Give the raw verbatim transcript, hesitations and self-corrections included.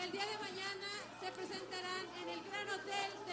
el día de mañana se presentarán en el Gran Hotel